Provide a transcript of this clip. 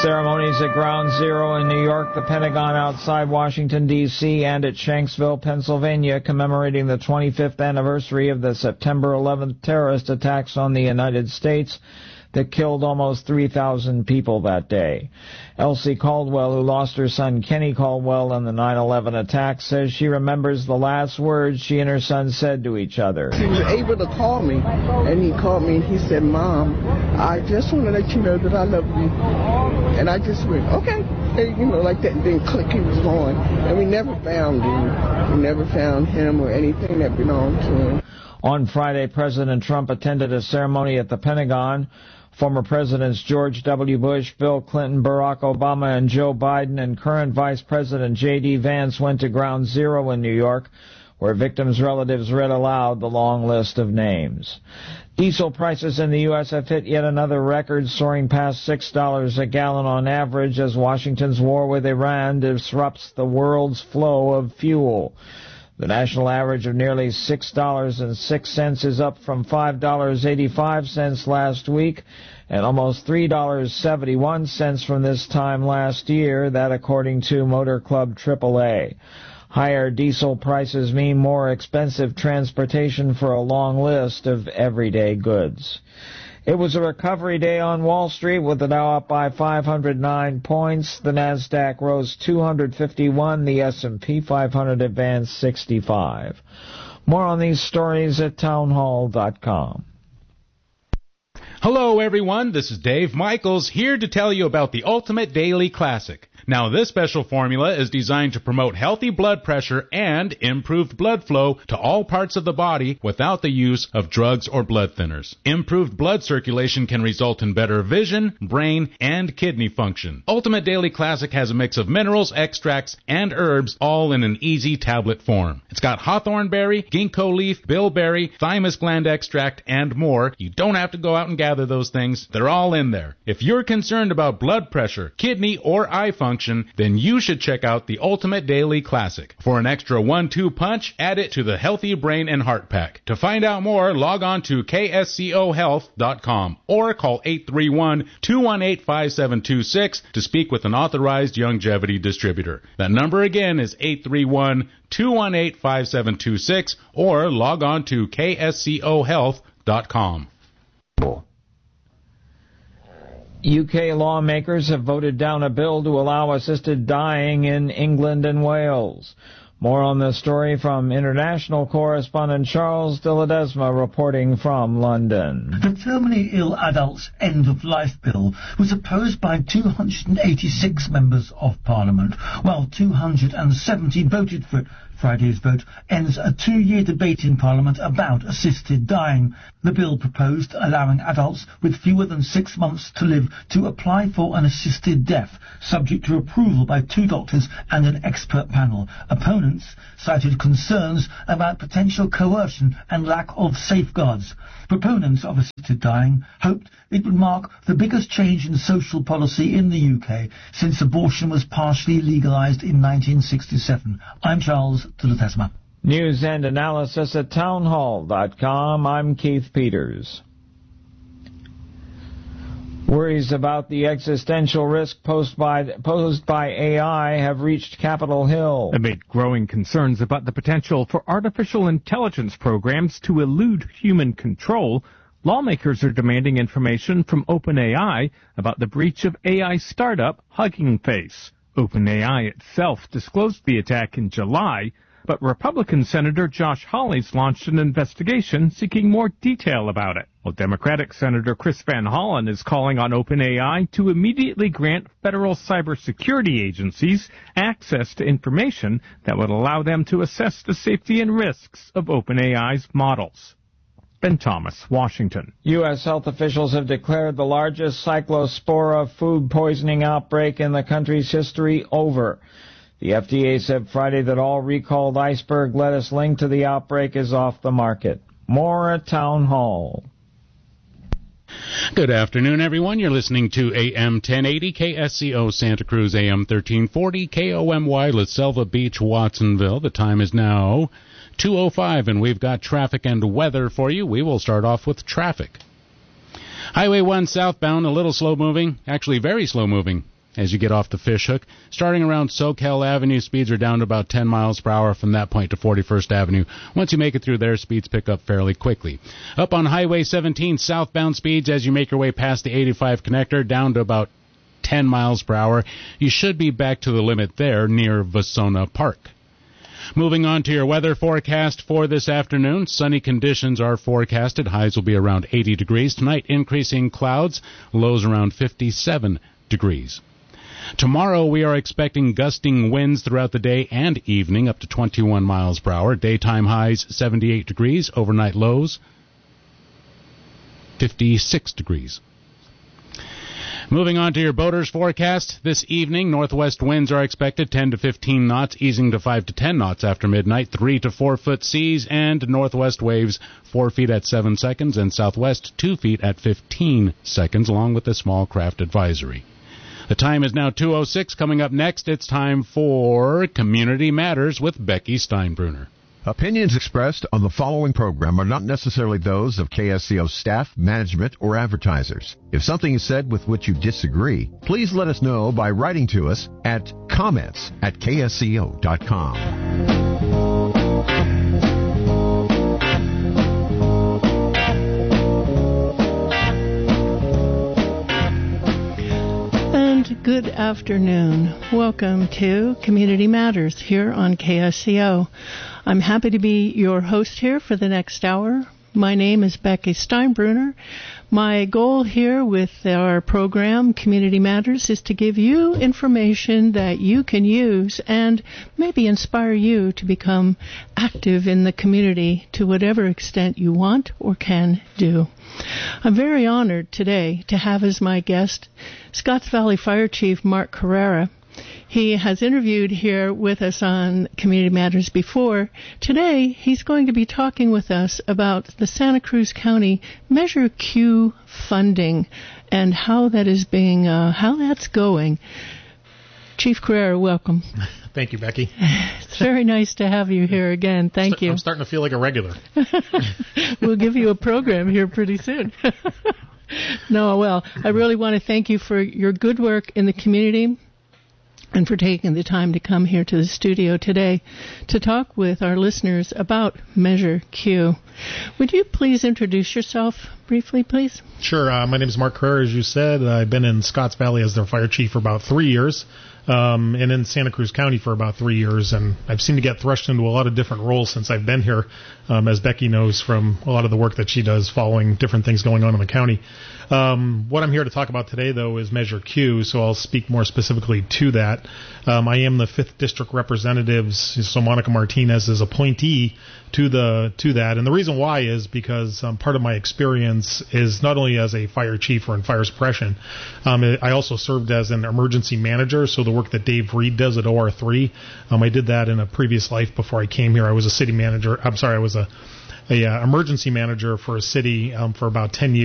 Ceremonies at Ground Zero in New York, the Pentagon outside Washington, D.C., and at Shanksville, Pennsylvania, commemorating the 25th anniversary of the September 11th terrorist attacks on the United States that killed almost 3,000 people that day. Elsie Caldwell, who lost her son Kenny Caldwell in the 9/11 attack, says she remembers the last words she and her son said to each other. He was able to call me, and he called me and he said, "Mom, I just want to let you know that I love you." And I just went, okay. And, like that, and then click, he was gone. And we never found him. We never found him or anything that belonged to him. On Friday, President Trump attended a ceremony at the Pentagon. Former Presidents George W. Bush, Bill Clinton, Barack Obama, and Joe Biden, and current Vice President J.D. Vance went to Ground Zero in New York, where victims' relatives read aloud the long list of names. Diesel prices in the U.S. have hit yet another record, soaring past $6 a gallon on average as Washington's war with Iran disrupts the world's flow of fuel. The national average of nearly $6.06 is up from $5.85 last week and almost $3.71 from this time last year, that according to Motor Club AAA. Higher diesel prices mean more expensive transportation for a long list of everyday goods. It was a recovery day on Wall Street, with the Dow up by 509 points. The Nasdaq rose 251. The S&P 500 advanced 65. More on these stories at townhall.com. Hello, everyone. This is Dave Michaels, here to tell you about the Ultimate Daily Classic. Now, this special formula is designed to promote healthy blood pressure and improved blood flow to all parts of the body without the use of drugs or blood thinners. Improved blood circulation can result in better vision, brain, and kidney function. Ultimate Daily Classic has a mix of minerals, extracts, and herbs, all in an easy tablet form. It's got hawthorn berry, ginkgo leaf, bilberry, thymus gland extract, and more. You don't have to go out and gather those things. They're all in there. If you're concerned about blood pressure, kidney, or eye function, then you should check out the Ultimate Daily Classic. For an extra 1-2 punch, add it to the Healthy Brain and Heart Pack. To find out more, log on to kscohealth.com or call 831-218-5726 to speak with an authorized longevity distributor. That number again is 831-218-5726 or log on to kscohealth.com. UK lawmakers have voted down a bill to allow assisted dying in England and Wales. More on this story from international correspondent Charles de Ledesma reporting from London. The Terminally Ill Adults End-of-Life Bill was opposed by 286 members of Parliament, while 270 voted for it. Friday's vote ends a 2-year debate in Parliament about assisted dying. The bill proposed allowing adults with fewer than 6 months to live to apply for an assisted death, subject to approval by 2 doctors and an expert panel. Opponents cited concerns about potential coercion and lack of safeguards. Proponents of assisted dying hoped it would mark the biggest change in social policy in the UK since abortion was partially legalised in 1967. I'm Charles de Ledesma. News and analysis at townhall.com. I'm Keith Peters. Worries about the existential risk posed by AI have reached Capitol Hill. Amid growing concerns about the potential for artificial intelligence programs to elude human control, lawmakers are demanding information from OpenAI about the breach of AI startup Hugging Face. OpenAI itself disclosed the attack in July, but Republican Senator Josh Hawley's launched an investigation seeking more detail about it. Well, Democratic Senator Chris Van Hollen is calling on OpenAI to immediately grant federal cybersecurity agencies access to information that would allow them to assess the safety and risks of OpenAI's models. Ben Thomas, Washington. U.S. health officials have declared the largest cyclospora food poisoning outbreak in the country's history over. The FDA said Friday that all recalled iceberg lettuce linked to the outbreak is off the market. More at Town Hall. Good afternoon, everyone. You're listening to AM 1080, KSCO Santa Cruz, AM 1340, KOMY La Selva Beach, Watsonville. The time is now 2:05, and we've got traffic and weather for you. We will start off with traffic. Highway 1 southbound, a little slow moving, actually very slow moving. as you get off the Fishhook. Starting around Soquel Avenue, speeds are down to about 10 miles per hour from that point to 41st Avenue. Once you make it through there, speeds pick up fairly quickly. Up on Highway 17, southbound speeds as you make your way past the 85 connector, down to about 10 miles per hour. You should be back to the limit there near Vasona Park. Moving on to your weather forecast for this afternoon. Sunny conditions are forecasted. Highs will be around 80 degrees. Tonight, increasing clouds. Lows around 57 degrees. Tomorrow, we are expecting gusting winds throughout the day and evening, up to 21 miles per hour. Daytime highs 78 degrees. Overnight lows 56 degrees. Moving on to your boaters forecast. This evening, northwest winds are expected 10 to 15 knots, easing to 5 to 10 knots after midnight, 3 to 4 foot seas, and northwest waves 4 feet at 7 seconds, and southwest 2 feet at 15 seconds, along with a small craft advisory. The time is now 2:06. Coming up next, it's time for Community Matters with Becky Steinbruner. Opinions expressed on the following program are not necessarily those of KSCO staff, management, or advertisers. If something is said with which you disagree, please let us know by writing to us at comments@ksco.com. Good afternoon. Welcome to Community Matters here on KSCO. I'm happy to be your host here for the next hour. My name is Becky Steinbruner. My goal here with our program, Community Matters, is to give you information that you can use and maybe inspire you to become active in the community to whatever extent you want or can do. I'm very honored today to have as my guest Scotts Valley Fire Chief Mark Carrera. He has interviewed here with us on Community Matters before. Today, he's going to be talking with us about the Santa Cruz County Measure Q funding and how that is being, how that's going. Chief Carrera, welcome. Thank you, Becky. It's very nice to have you here again. Thank you. I'm starting to feel like a regular. We'll give you a program here pretty soon. No, well, I really want to thank you for your good work in the community and for taking the time to come here to the studio today to talk with our listeners about Measure Q. Would you please introduce yourself briefly, please? Sure. My name is Mark Carrera, as you said. I've been in Scotts Valley as their fire chief for about 3 years. And in Santa Cruz County for about 3 years, and I've seemed to get thrust into a lot of different roles since I've been here, as Becky knows from a lot of the work that she does following different things going on in the county. What I'm here to talk about today, though, is Measure Q, so I'll speak more specifically to that. I am the 5th District Representative, so Monica Martinez is appointee to that, and the reason why is because part of my experience is not only as a fire chief or in fire suppression, I also served as an emergency manager, so the work that Dave Reed does at OR3, I did that in a previous life before I came here. I was a city manager, I was a emergency manager for a city for about 10 years.